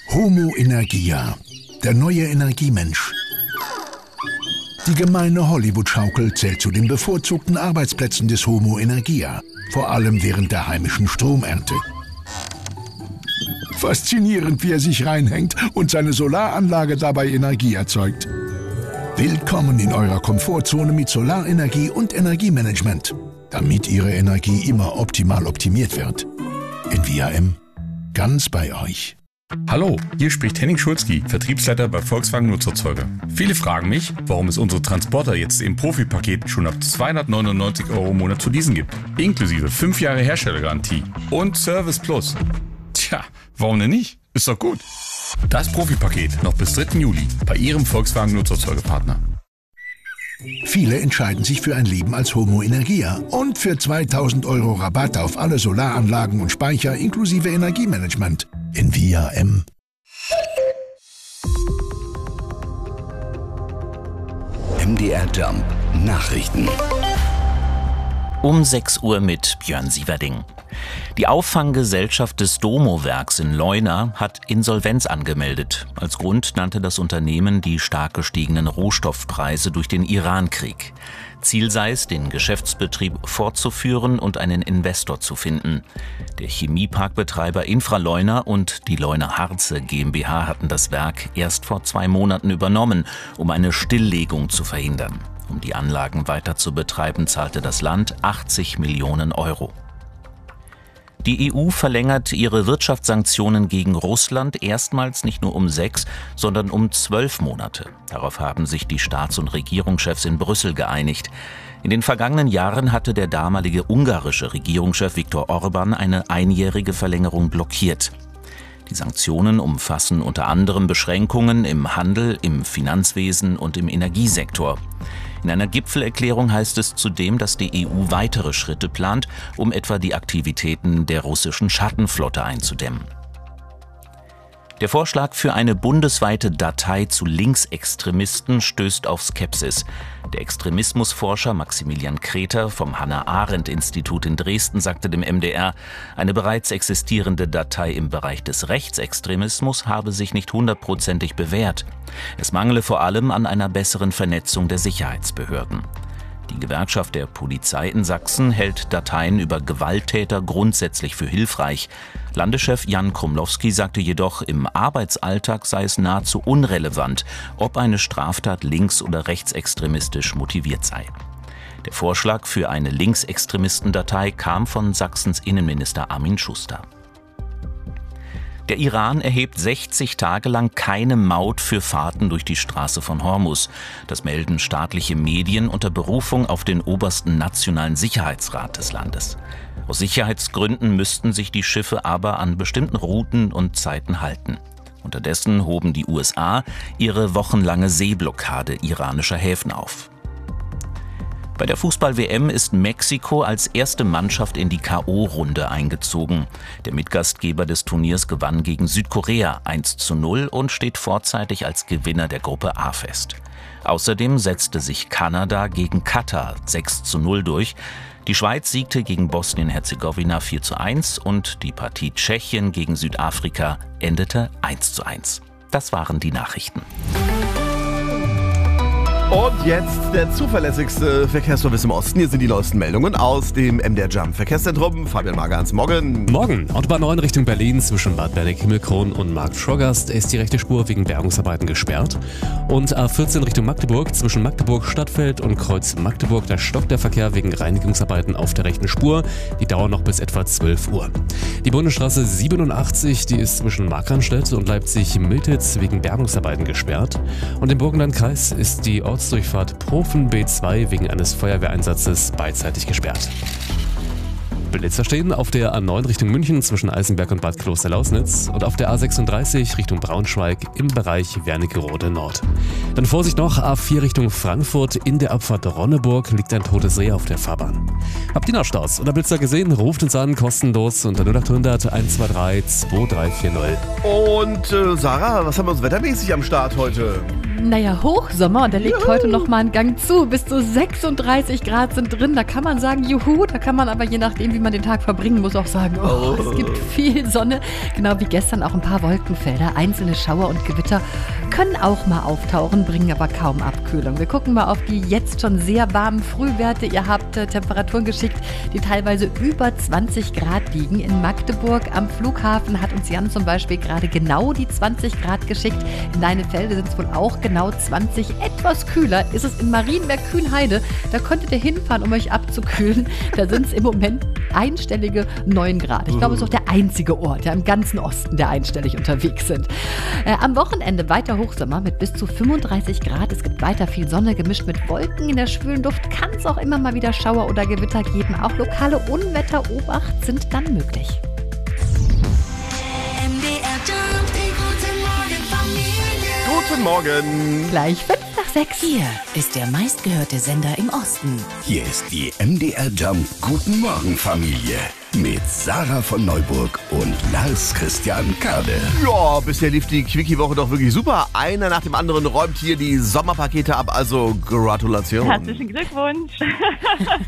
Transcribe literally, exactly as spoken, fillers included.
Homo Energia, der neue Energiemensch. Die gemeine Hollywood-Schaukel zählt zu den bevorzugten Arbeitsplätzen des Homo Energia, vor allem während der heimischen Stromernte. Faszinierend, wie er sich reinhängt und seine Solaranlage dabei Energie erzeugt. Willkommen in eurer Komfortzone mit Solarenergie und Energiemanagement, damit Ihre Energie immer optimal optimiert wird. Envia M, ganz bei euch. Hallo, hier spricht Henning Schulzki, Vertriebsleiter bei Volkswagen Nutzerzeuger. Viele fragen mich, warum es unsere Transporter jetzt im Profi-Paket schon ab zweihundertneunundneunzig Euro im Monat zu leasen gibt. Inklusive fünf Jahre Herstellergarantie und Service Plus. Tja, warum denn nicht? Ist doch gut. Das Profi-Paket noch bis dritten Juli bei Ihrem Volkswagen Nutzerzeugerpartner. Viele entscheiden sich für ein Leben als Homo Energia und für zweitausend Euro Rabatt auf alle Solaranlagen und Speicher inklusive Energiemanagement. Envia M. M D R Jump Nachrichten. Um sechs Uhr mit Björn Sieverding. Die Auffanggesellschaft des Domo-Werks in Leuna hat Insolvenz angemeldet. Als Grund nannte das Unternehmen die stark gestiegenen Rohstoffpreise durch den Iran-Krieg. Ziel sei es, den Geschäftsbetrieb fortzuführen und einen Investor zu finden. Der Chemieparkbetreiber Infraleuna und die Leuna Harze GmbH hatten das Werk erst vor zwei Monaten übernommen, um eine Stilllegung zu verhindern. Um die Anlagen weiter zu betreiben, zahlte das Land achtzig Millionen Euro. Die E U verlängert ihre Wirtschaftssanktionen gegen Russland erstmals nicht nur um sechs, sondern um zwölf Monate. Darauf haben sich die Staats- und Regierungschefs in Brüssel geeinigt. In den vergangenen Jahren hatte der damalige ungarische Regierungschef Viktor Orbán eine einjährige Verlängerung blockiert. Die Sanktionen umfassen unter anderem Beschränkungen im Handel, im Finanzwesen und im Energiesektor. In einer Gipfelerklärung heißt es zudem, dass die E U weitere Schritte plant, um etwa die Aktivitäten der russischen Schattenflotte einzudämmen. Der Vorschlag für eine bundesweite Datei zu Linksextremisten stößt auf Skepsis. Der Extremismusforscher Maximilian Kreter vom Hannah-Arendt-Institut in Dresden sagte dem M D R, eine bereits existierende Datei im Bereich des Rechtsextremismus habe sich nicht hundertprozentig bewährt. Es mangele vor allem an einer besseren Vernetzung der Sicherheitsbehörden. Die Gewerkschaft der Polizei in Sachsen hält Dateien über Gewalttäter grundsätzlich für hilfreich. Landeschef Jan Krumlowski sagte jedoch, im Arbeitsalltag sei es nahezu unrelevant, ob eine Straftat links- oder rechtsextremistisch motiviert sei. Der Vorschlag für eine Linksextremistendatei kam von Sachsens Innenminister Armin Schuster. Der Iran erhebt sechzig Tage lang keine Maut für Fahrten durch die Straße von Hormuz. Das melden staatliche Medien unter Berufung auf den obersten nationalen Sicherheitsrat des Landes. Aus Sicherheitsgründen müssten sich die Schiffe aber an bestimmten Routen und Zeiten halten. Unterdessen hoben die U S A ihre wochenlange Seeblockade iranischer Häfen auf. Bei der Fußball-W M ist Mexiko als erste Mannschaft in die K O-Runde eingezogen. Der Mitgastgeber des Turniers gewann gegen Südkorea eins zu null und steht vorzeitig als Gewinner der Gruppe A fest. Außerdem setzte sich Kanada gegen Katar sechs zu null durch. Die Schweiz siegte gegen Bosnien-Herzegowina vier zu eins und die Partie Tschechien gegen Südafrika endete eins zu eins. Das waren die Nachrichten. Und jetzt der zuverlässigste Verkehrsservice im Osten. Hier sind die neuesten Meldungen aus dem M D R Jump Verkehrszentrum. Fabian Magans, morgen. Morgen. Autobahn neun Richtung Berlin zwischen Bad Berneck-Himmelkron und Markt-Schorgast ist die rechte Spur wegen Bergungsarbeiten gesperrt. Und A vierzehn Richtung Magdeburg zwischen Magdeburg-Stadtfeld und Kreuz Magdeburg. Da stockt der Verkehr wegen Reinigungsarbeiten auf der rechten Spur. Die dauern noch bis etwa zwölf Uhr. Die Bundesstraße siebenundachtzig, die ist zwischen Markranstädt und Leipzig-Miltitz wegen Bergungsarbeiten gesperrt. Und im Burgenlandkreis ist die Orts Durchfahrt Profen B zwei wegen eines Feuerwehreinsatzes beidseitig gesperrt. Blitzer stehen auf der A neun Richtung München zwischen Eisenberg und Bad Klosterlausnitz und auf der A sechsunddreißig Richtung Braunschweig im Bereich Wernigerode Nord. Dann Vorsicht noch, A vier Richtung Frankfurt in der Abfahrt Ronneburg liegt ein totes Reh auf der Fahrbahn. Habt ihr noch Staus oder Blitzer gesehen? Ruft uns an, kostenlos unter null achthundert eins zwei drei zwei drei vier null. Und äh, Sarah, was haben wir uns wettermäßig am Start heute? Naja, Hochsommer und der legt juhu. Heute noch mal einen Gang zu. Bis zu sechsunddreißig Grad sind drin. Da kann man sagen, juhu. Da kann man aber je nachdem, wie man den Tag verbringen muss, auch sagen, oh, oh. es gibt viel Sonne. Genau wie gestern auch ein paar Wolkenfelder. Einzelne Schauer und Gewitter können auch mal auftauchen, bringen aber kaum Abkühlung. Wir gucken mal auf die jetzt schon sehr warmen Frühwerte. Ihr habt äh, Temperaturen geschickt, die teilweise über zwanzig Grad liegen. In Magdeburg am Flughafen hat uns Jan zum Beispiel gerade genau die zwanzig Grad geschickt. In Leinefelde sind es wohl auch genau zwanzig. Etwas kühler ist es in Marienberg-Kühnheide. Da könntet ihr hinfahren, um euch abzukühlen. Da sind es im Moment einstellige neun Grad. Ich glaube, es ist auch der einzige Ort ja, im ganzen Osten, der einstellig unterwegs sind. Äh, am Wochenende weiter Hochsommer mit bis zu fünfunddreißig Grad. Es gibt weiter viel Sonne, gemischt mit Wolken. In der schwülen Luft kann es auch immer mal wieder Schauer oder Gewitter geben. Auch lokale Unwetter, Obacht, sind dann möglich. M D R Jump, die guten Morgen Familie. Guten Morgen. Gleich fünf nach sechs. Hier ist der meistgehörte Sender im Osten. Hier ist die M D R Jump Guten Morgen Familie mit Sarah von Neuburg und Lars Christian Kade. Ja, bisher lief die Quickie-Woche doch wirklich super. Einer nach dem anderen räumt hier die Sommerpakete ab, also Gratulation. Herzlichen Glückwunsch.